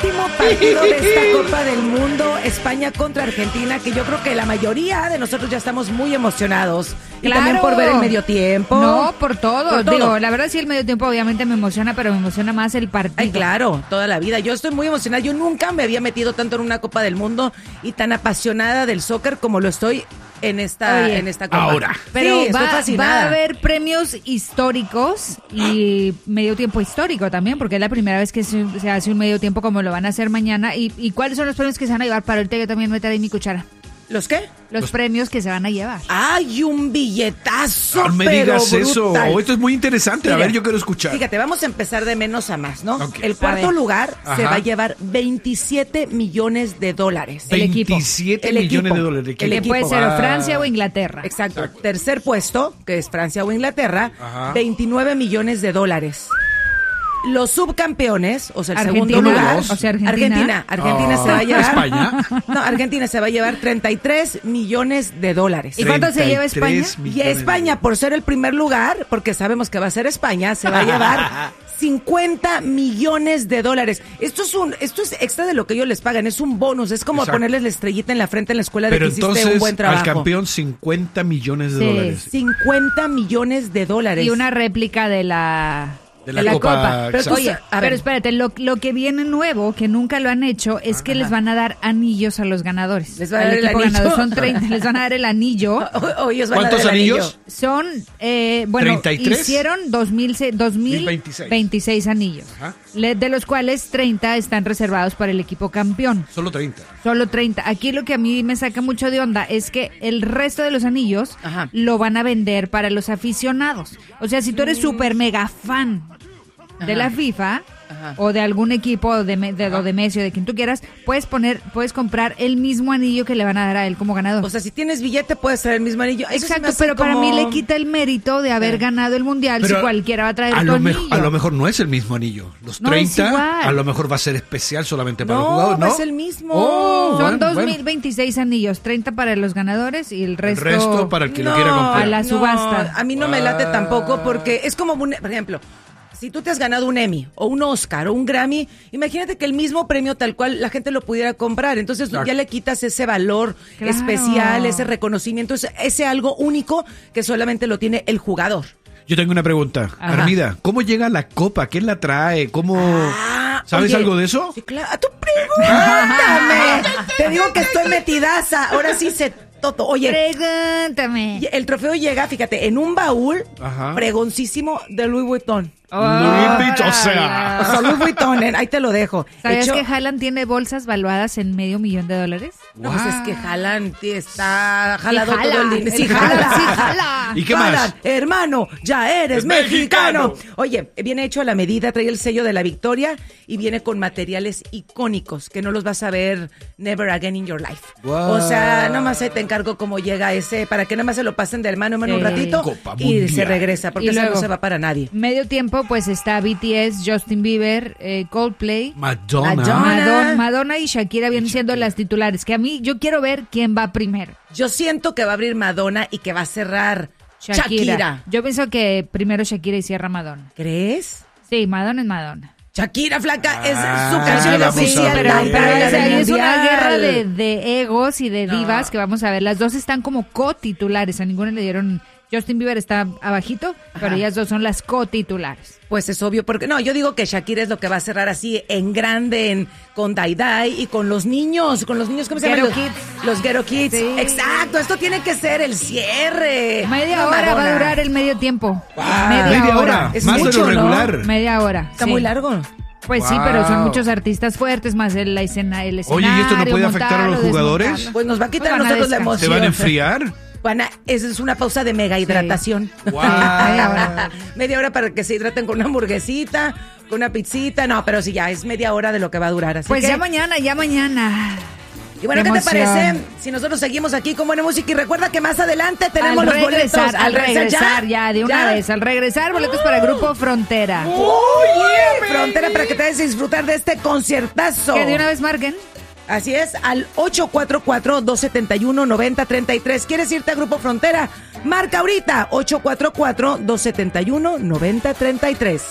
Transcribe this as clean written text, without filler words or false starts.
último partido de esta Copa del Mundo, España contra Argentina, que yo creo que la mayoría de nosotros ya estamos muy emocionados. Y Claro. también por ver el medio tiempo. No, por todo. Por todo. Digo, la verdad sí el medio tiempo obviamente me emociona, pero me emociona más el partido. Ay, claro, toda la vida. Yo estoy muy emocionada. Yo nunca me había metido tanto en una Copa del Mundo y tan apasionada del soccer como lo estoy en esta Copa. Ahora. Pero sí, estoy va fascinada. a haber premios históricos y medio tiempo histórico también, porque es la primera vez que se hace un medio tiempo como lo van a hacer mañana. ¿Y cuáles son los premios que se van a llevar? Para ahorita yo también meter ahí mi cuchara. ¿Los qué? Los premios que se van a llevar. ¡Ay, un billetazo! No me pero digas eso. brutal. Esto es muy interesante. A Mira, ver, yo quiero escuchar. Fíjate, vamos a empezar de menos a más, ¿no? Ok. El A cuarto ver. lugar se Ajá. va a llevar 27 millones de dólares. El equipo. 27 El millones equipo. de dólares. El Que equipo. puede ser o Ah. Francia o Inglaterra. Exacto. Tercer puesto, que es Francia o Inglaterra, Ajá. 29 millones de dólares. Los subcampeones, o sea, el Argentina, segundo lugar. o sea, Argentina. Argentina se va a llevar. ¿España? No, Argentina se va a llevar 33 millones de dólares. ¿Y cuánto se lleva España? 33 Y millones de España, por ser el primer lugar, porque sabemos que va a ser España, se va a llevar 50 millones de dólares. Esto es extra de lo que ellos les pagan, es un bonus, es como Exacto. ponerles la estrellita en la frente en la escuela Pero de que hiciste entonces, un buen trabajo. al campeón 50 millones de Sí. dólares. 50 millones de dólares. Y una réplica de la Copa, Pero exacto. Oye, a ver. pero espérate, lo que viene nuevo, que nunca lo han hecho, es que les van a dar anillos a los ganadores. ¿Les van a Al dar el equipo anillo? ganador. Son 30, les van a dar el anillo. O ellos van a ¿Cuántos dar el anillo. anillos? Son, bueno, 33. hicieron 2026 anillos, Ajá. de los cuales 30 están reservados para el equipo campeón. Solo 30. Solo 30. Aquí lo que a mí me saca mucho de onda es que el resto de los anillos Ajá. lo van a vender para los aficionados. O sea, si tú eres súper mega fan de la FIFA Ajá. o de algún equipo o de Messi o de quien tú quieras, puedes comprar el mismo anillo que le van a dar a él como ganador. O sea, si tienes billete puedes traer el mismo anillo. Eso se me Exacto, hace pero para como- mí le quita el mérito de haber ganado el mundial si cualquiera va a traer a tu lo, anillo. a lo mejor no es el mismo anillo. Los No, es 30 igual. a lo mejor va a ser especial solamente para No, los jugadores, ¿no? es el mismo. Oh, Son bueno, 2026 anillos, 30 para los ganadores y el El resto, resto para el que lo No, quiera comprar. a la subasta. A mí no me late tampoco porque es como, por ejemplo, si tú te has ganado un Emmy o un Oscar o un Grammy, imagínate que el mismo premio tal cual la gente lo pudiera comprar. Entonces Claro. ya le quitas ese valor Claro. especial, ese reconocimiento, ese algo único que solamente lo tiene el jugador. Yo tengo una pregunta. Ajá. Armida, ¿cómo llega la copa? ¿Quién la trae? ¿Cómo? ¿Sabes Oye, algo de eso? Sí, claro. ¡Tú pregúntame! Te digo que estoy metidaza. Ahora sí sé todo. Oye, Pregúntame. el trofeo llega, fíjate, en un baúl Ajá. pregoncísimo de Louis Vuitton. Louis Vuitton, o sea. O sea, Louis Vuitton, ahí te lo dejo. ¿Sabías Hecho- que Haaland tiene bolsas valuadas en $500,000? No, pues es que Haaland está Sí, jalado jala, todo el dinero. el Haaland, sí, jala. ¿Y qué Haaland, más? hermano, ya eres Es mexicano. mexicano. Oye, viene hecho a la medida, trae el sello de la victoria y viene con materiales icónicos que no los vas a ver never again in your life. Wow. O sea, nomás te encargo cómo llega ese, para que nada más se lo pasen de mano en mano un Sí. ratito Copa y Mundial. se regresa, porque Y eso no luego- se va para nadie. Medio tiempo, pues está BTS, Justin Bieber, Coldplay. Madonna. Madonna y Shakira vienen siendo las titulares. Que a mí, yo quiero ver quién va primero. Yo siento que va a abrir Madonna y que va a cerrar Shakira. Yo pienso que primero Shakira y cierra Madonna. ¿Crees? Sí, Madonna es Madonna. Shakira, flaca, es su Ah, canción vamos a oficial. ver. Pero la es, del ahí es una mundial. guerra de egos y de divas que vamos a ver. Las dos están como co-titulares. A ninguna le dieron... Justin Bieber está abajito, pero ellas dos son las co-titulares. Pues es obvio, porque no, yo digo que Shakira es lo que va a cerrar así en grande con Dai Dai y con los niños, ¿cómo se Ghetto llaman? Kids. Los Ghetto Kids. Sí. Exacto, esto tiene que ser el cierre. Media No, hora va a Madonna. durar el medio tiempo. Media hora. Es Más mucho, de lo ¿no? regular. Media hora. Está sí. muy largo. Pues sí, Wow. pero son muchos artistas fuertes, más el escenario. Oye, ¿y esto no puede afectar a los montarlo, jugadores? desmontarlo. Pues nos va a quitar a Pues van a nosotros la descansar. ¿Se emoción. van a enfriar? Esa es una pausa de mega hidratación. Wow. Media hora para que se hidraten con una hamburguesita, con una pizzita. No, pero sí, ya es media hora de lo que va a durar. Así Pues que, ya mañana. Y bueno, Qué ¿qué te emoción. parece si nosotros seguimos aquí con buena música? Y recuerda que más adelante tenemos Al los regresar, boletos. al regresar, ya, de una ¿Ya? vez. Al regresar, boletos para Grupo Frontera. Oye, Frontera, para que te vayas a disfrutar de este conciertazo. Que de una vez marquen. Así es, al 844-271-9033. ¿Quieres irte a Grupo Frontera? Marca ahorita, 844-271-9033.